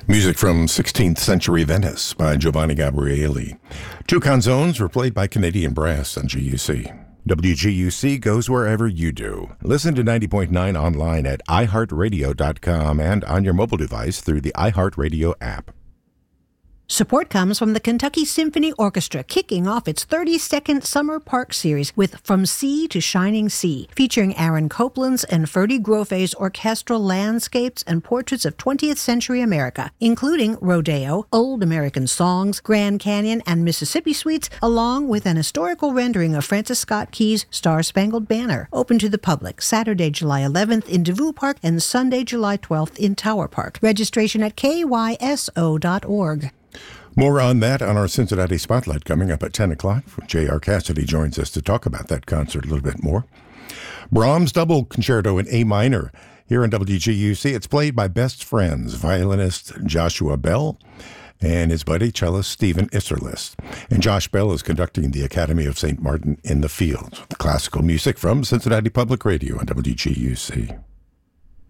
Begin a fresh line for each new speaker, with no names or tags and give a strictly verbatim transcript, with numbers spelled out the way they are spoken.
Music from sixteenth Century Venice by Giovanni Gabrieli. Two canzones were played by Canadian Brass on G U C. W G U C goes wherever you do. Listen to ninety point nine online at i heart radio dot com and on your mobile device through the iHeartRadio app.
Support comes from the Kentucky Symphony Orchestra, kicking off its thirty-second Summer Park Series with From Sea to Shining Sea, featuring Aaron Copland's and Ferdy Groffe's orchestral landscapes and portraits of twentieth century America, including Rodeo, Old American Songs, Grand Canyon, and Mississippi Suites, along with an historical rendering of Francis Scott Key's Star-Spangled Banner. Open to the public Saturday, July eleventh in DeVue Park and Sunday, July twelfth in Tower Park. Registration at k y s o dot org.
More on that on our Cincinnati Spotlight coming up at ten o'clock. J R. Cassidy joins us to talk about that concert a little bit more. Brahms Double Concerto in A minor. Here on W G U C, it's played by best friends, violinist Joshua Bell and his buddy cellist Stephen Isserlis. And Josh Bell is conducting the Academy of Saint Martin in the Fields. Classical music from Cincinnati Public Radio on W G U C.